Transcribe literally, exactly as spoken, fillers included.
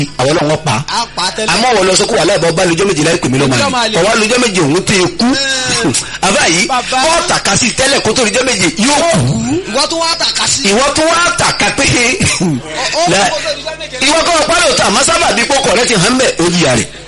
àwọn ọlọ́wọ́ pa àmọ́ wọ́n lọ sọ kó wà láìpẹ́ ọba lójọ́ méje láì pè mí lọ́mọ àlè ọwọ́ lójọ́ méje òun tó kú àbá yìí wọ́n tàka sí tẹ́lẹ̀ kó tó lójọ́ méje yóò kú ìwọ tó wá tàka sí ìwọ tó wá tàka pé ìwọ kọ́ ọ pálọ̀ tó àmọ́ sábà bí kókò rẹ ti hàn bẹ́ẹ̀ ó yíya rẹ̀.